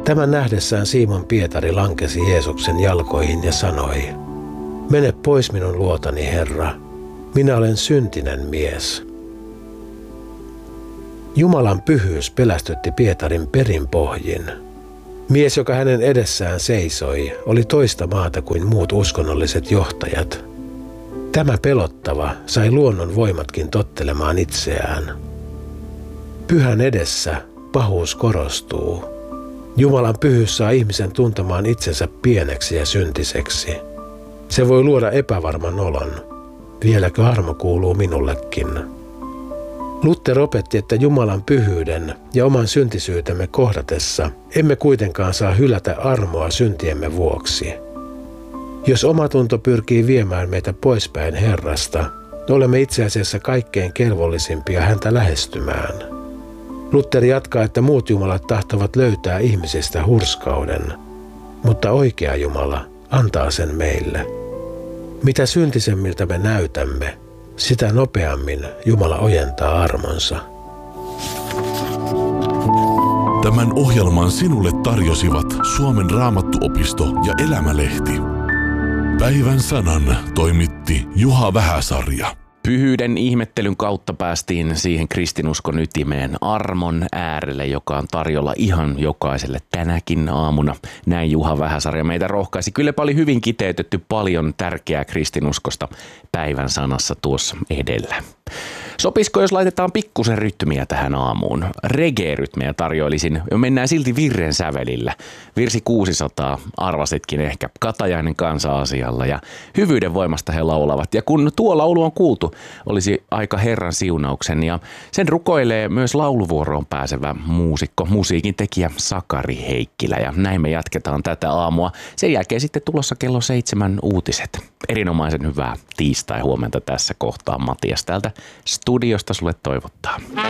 Tämän nähdessään Simon Pietari lankesi Jeesuksen jalkoihin ja sanoi, mene pois minun luotani, Herra, minä olen syntinen mies. Jumalan pyhyys pelästytti Pietarin perinpohjin. Mies, joka hänen edessään seisoi, oli toista maata kuin muut uskonnolliset johtajat. Tämä pelottava sai luonnon voimatkin tottelemaan itseään. Pyhän edessä pahuus korostuu. Jumalan pyhyys saa ihmisen tuntemaan itsensä pieneksi ja syntiseksi. Se voi luoda epävarman olon. Vieläkö armo kuuluu minullekin? Luther opetti, että Jumalan pyhyyden ja oman syntisyytemme kohdatessa emme kuitenkaan saa hylätä armoa syntiemme vuoksi. Jos omatunto pyrkii viemään meitä poispäin Herrasta, olemme itse asiassa kaikkein kelvollisimpia häntä lähestymään. Luther jatkaa, että muut jumalat tahtovat löytää ihmisistä hurskauden, mutta oikea Jumala antaa sen meille. Mitä syntisemmiltä me näytämme, sitä nopeammin Jumala ojentaa armonsa. Tämän ohjelman sinulle tarjosivat Suomen Raamattuopisto ja Elämälehti. Päivän sanan toimitti Juha Vähäsarja. Pyhyyden ihmettelyn kautta päästiin siihen kristinuskon ytimeen, armon äärelle, joka on tarjolla ihan jokaiselle tänäkin aamuna. Näin Juha Vähäsarja meitä rohkaisi. Kyllä paljon hyvin kiteytetty, paljon tärkeää kristinuskosta päivän sanassa tuossa edellä. Sopisiko, jos laitetaan pikkusen rytmiä tähän aamuun? Reggae-rytmiä tarjoilisin. Mennään silti virren sävelillä. Virsi 600, arvasitkin ehkä, Katajainen kansa-asialla ja hyvyyden voimasta he laulavat. Ja kun tuo laulu on kuultu, olisi aika Herran siunauksen ja sen rukoilee myös lauluvuoroon pääsevä muusikko, musiikin tekijä Sakari Heikkilä. Ja näin me jatketaan tätä aamua. Sen jälkeen sitten tulossa kello 7 uutiset. Erinomaisen hyvää tiistai huomenta tässä kohtaa. Matias täältä studiosta sulle toivottaa.